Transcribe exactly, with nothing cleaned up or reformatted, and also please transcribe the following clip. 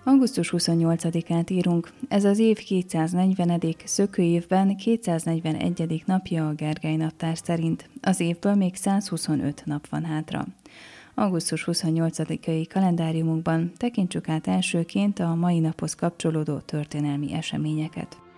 augusztus huszonnyolcadikát írunk. Ez az év kétszáznegyvenedik szökőévben kétszáznegyvenegyedik napja a Gergely naptár szerint. Az évből még százhuszonöt nap van hátra. augusztus huszonnyolcadikai kalendáriumunkban tekintsük át elsőként a mai naphoz kapcsolódó történelmi eseményeket.